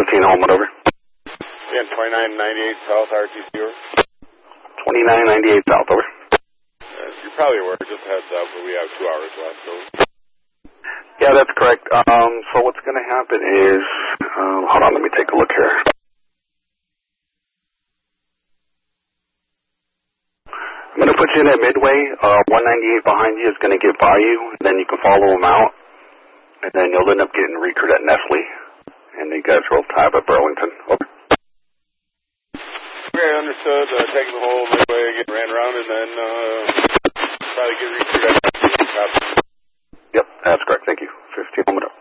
Holman, over. Yeah, 2998 South RTC, over. 2998 South, over. You're probably aware, just a heads up, but we have 2 hours left, so. Yeah, that's correct. So what's going to happen is, hold on, let me take a look here. I'm going to put you in at Midway. 198 behind you is going to get by you, and then you can follow them out, and then you'll end up getting recruit at Nestle, and you guys will tab at Burlington. Over. Okay, understood. Taking the whole Midway, getting ran around, and then probably get recruit at Nestle. Yep, that's correct. Thank you. 15 Holman.